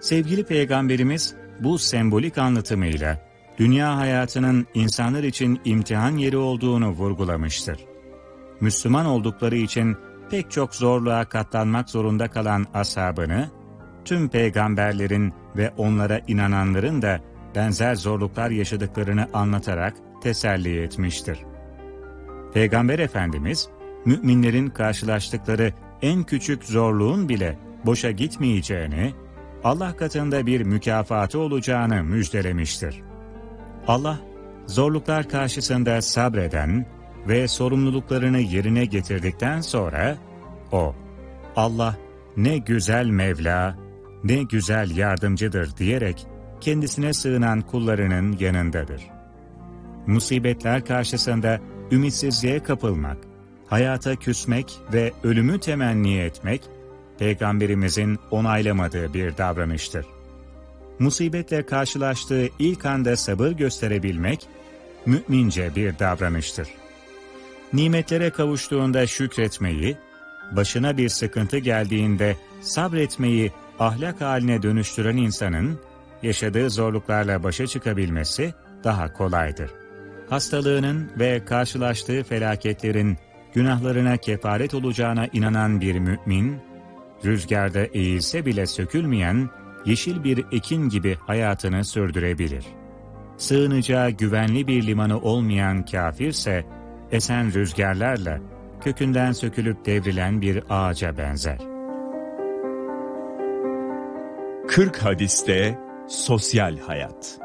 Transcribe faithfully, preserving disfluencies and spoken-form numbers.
Sevgili Peygamberimiz bu sembolik anlatımıyla dünya hayatının insanlar için imtihan yeri olduğunu vurgulamıştır. Müslüman oldukları için pek çok zorluğa katlanmak zorunda kalan ashabını, tüm peygamberlerin ve onlara inananların da benzer zorluklar yaşadıklarını anlatarak teselli etmiştir. Peygamber Efendimiz, müminlerin karşılaştıkları en küçük zorluğun bile boşa gitmeyeceğini, Allah katında bir mükafatı olacağını müjdelemiştir. Allah, zorluklar karşısında sabreden ve sorumluluklarını yerine getirdikten sonra, O, Allah ne güzel Mevla, ne güzel yardımcıdır diyerek kendisine sığınan kullarının yanındadır. Musibetler karşısında ümitsizliğe kapılmak, hayata küsmek ve ölümü temenni etmek, Peygamberimizin onaylamadığı bir davranıştır. Musibetle karşılaştığı ilk anda sabır gösterebilmek, mümince bir davranıştır. Nimetlere kavuştuğunda şükretmeyi, başına bir sıkıntı geldiğinde sabretmeyi ahlak haline dönüştüren insanın, yaşadığı zorluklarla başa çıkabilmesi daha kolaydır. Hastalığının ve karşılaştığı felaketlerin günahlarına kefaret olacağına inanan bir mümin, rüzgarda eğilse bile sökülmeyen yeşil bir ekin gibi hayatını sürdürebilir. Sığınacağı güvenli bir limanı olmayan kafirse, esen rüzgarlarla kökünden sökülüp devrilen bir ağaca benzer. kırk hadiste sosyal hayat.